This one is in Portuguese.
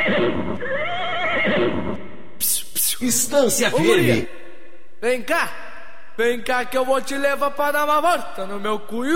Estância firme. Vem cá que eu vou te levar para dar uma volta no meu cu.